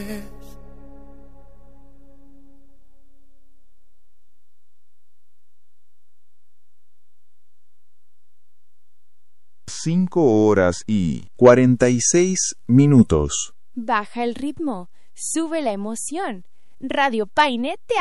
5:46. Baja el ritmo, sube la emoción. Radio Paine te